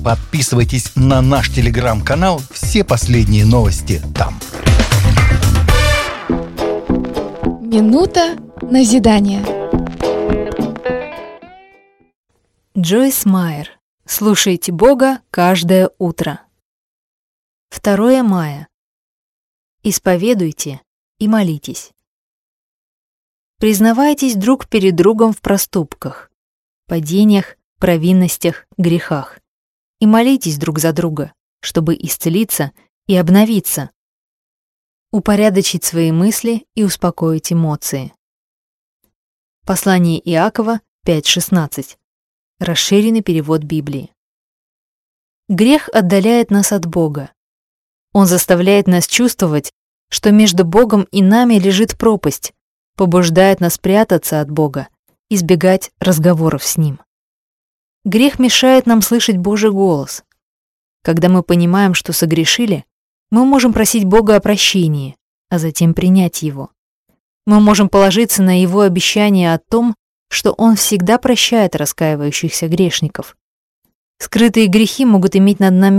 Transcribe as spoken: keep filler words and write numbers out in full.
Подписывайтесь на наш телеграм-канал, все последние новости там. Минута назидания. Джойс Майер. Слушайте Бога каждое утро. второе мая. Исповедуйте и молитесь. Признавайтесь друг перед другом в проступках, падениях, провинностях, грехах и молитесь друг за друга, чтобы исцелиться и обновиться, упорядочить свои мысли и успокоить эмоции. Послание Иакова пять шестнадцать. Расширенный перевод Библии. Грех отдаляет нас от Бога. Он заставляет нас чувствовать, что между Богом и нами лежит пропасть, побуждает нас прятаться от Бога, избегать разговоров с Ним. Грех мешает нам слышать Божий голос. Когда мы понимаем, что согрешили, мы можем просить Бога о прощении, а затем принять Его. Мы можем положиться на Его обещание о том, что Он всегда прощает раскаивающихся грешников. Скрытые грехи могут иметь над нами